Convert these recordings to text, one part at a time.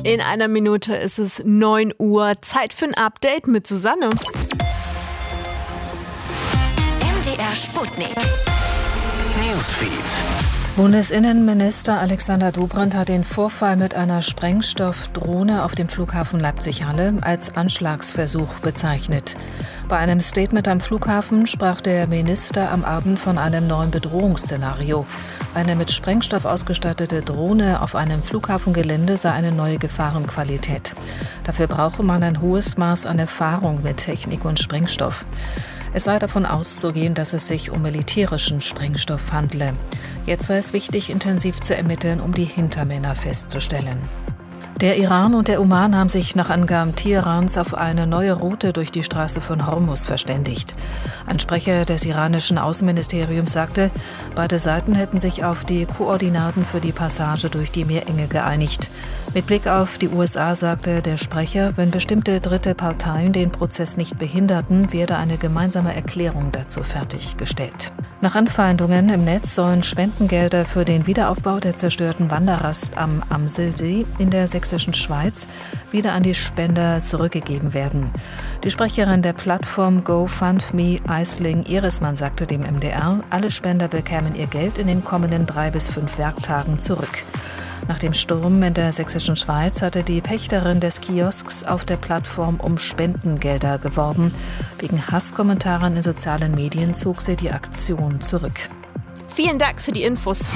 In einer Minute ist es 9 Uhr. Zeit für ein Update mit Susanne. MDR Sputnik. Newsfeed. Bundesinnenminister Alexander Dobrindt hat den Vorfall mit einer Sprengstoffdrohne auf dem Flughafen Leipzig-Halle als Anschlagsversuch bezeichnet. Bei einem Statement am Flughafen sprach der Minister am Abend von einem neuen Bedrohungsszenario. Eine mit Sprengstoff ausgestattete Drohne auf einem Flughafengelände sei eine neue Gefahrenqualität. Dafür brauche man ein hohes Maß an Erfahrung mit Technik und Sprengstoff. Es sei davon auszugehen, dass es sich um militärischen Sprengstoff handle. Jetzt sei es wichtig, intensiv zu ermitteln, um die Hintermänner festzustellen. Der Iran und der Oman haben sich nach Angaben Teherans auf eine neue Route durch die Straße von Hormuz verständigt. Ein Sprecher des iranischen Außenministeriums sagte, beide Seiten hätten sich auf die Koordinaten für die Passage durch die Meerenge geeinigt. Mit Blick auf die USA sagte der Sprecher, wenn bestimmte dritte Parteien den Prozess nicht behinderten, werde eine gemeinsame Erklärung dazu fertiggestellt. Nach Anfeindungen im Netz sollen Spendengelder für den Wiederaufbau der zerstörten Wanderrast am Amselsee in der sächsischen Schweiz wieder an die Spender zurückgegeben werden. Die Sprecherin der Plattform GoFundMe, Aisling Irismann, sagte dem MDR, alle Spender bekämen ihr Geld in den kommenden 3 bis 5 Werktagen zurück. Nach dem Sturm in der sächsischen Schweiz hatte die Pächterin des Kiosks auf der Plattform um Spendengelder geworben. Wegen Hasskommentaren in sozialen Medien zog sie die Aktion zurück. Vielen Dank für die Infos.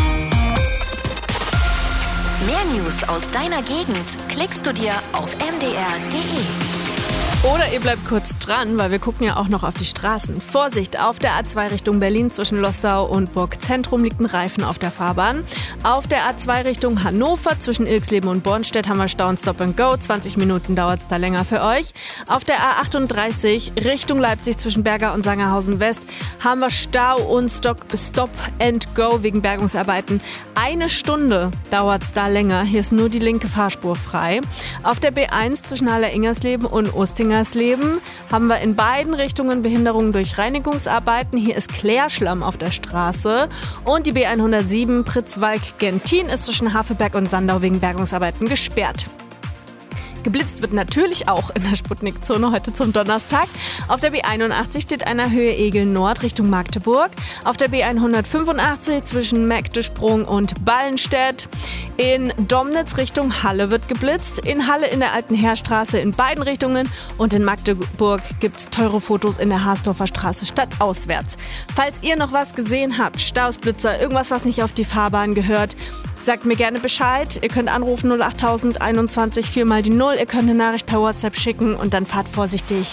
Mehr News aus deiner Gegend klickst du dir auf mdr.de. Oder ihr bleibt kurz dran, weil wir gucken ja auch noch auf die Straßen. Vorsicht, auf der A2 Richtung Berlin zwischen Lostau und Burgzentrum liegt ein Reifen auf der Fahrbahn. Auf der A2 Richtung Hannover zwischen Ilksleben und Bornstedt haben wir Stau und Stop and Go. 20 Minuten dauert es da länger für euch. Auf der A38 Richtung Leipzig zwischen Berga und Sangerhausen West haben wir Stau und Stop and Go wegen Bergungsarbeiten. 1 Stunde dauert es da länger. Hier ist nur die linke Fahrspur frei. Auf der B1 zwischen Haller-Ingersleben und Ostingersleben haben wir in beiden Richtungen Behinderungen durch Reinigungsarbeiten. Hier ist Klärschlamm auf der Straße. Und die B107 Pritzwalk-Gentin ist zwischen Havelberg und Sandau wegen Bergungsarbeiten gesperrt. Geblitzt wird natürlich auch in der Sputnik-Zone heute zum Donnerstag. Auf der B81 steht einer Höhe Egel Nord Richtung Magdeburg. Auf der B185 zwischen Mägdesprung und Ballenstedt. In Domnitz Richtung Halle wird geblitzt. In Halle in der Alten Heerstraße in beiden Richtungen. Und in Magdeburg gibt es teure Fotos in der Haasdorfer Straße stadtauswärts. Falls ihr noch was gesehen habt, Staus, Blitzer, irgendwas, was nicht auf die Fahrbahn gehört, sagt mir gerne Bescheid. Ihr könnt anrufen 08000 21 4 mal die 0. Ihr könnt eine Nachricht per WhatsApp schicken und dann fahrt vorsichtig.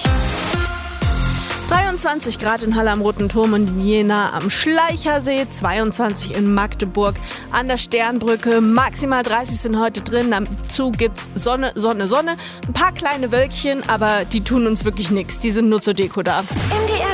23 Grad in Halle am Roten Turm und in Jena am Schleichersee, 22 in Magdeburg an der Sternbrücke, maximal 30 sind heute drin. Dazu gibt's Sonne, Sonne, Sonne, ein paar kleine Wölkchen, aber die tun uns wirklich nichts, die sind nur zur Deko da.